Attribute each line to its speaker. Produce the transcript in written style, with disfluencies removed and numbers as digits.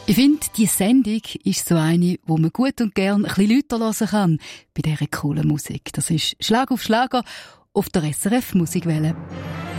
Speaker 1: Ich finde, diese Sendung ist so eine, wo man gut und gern ein bisschen Leute hören kann bei dieser coolen Musik. Das ist Schlag auf Schlager auf der SRF Musikwelle.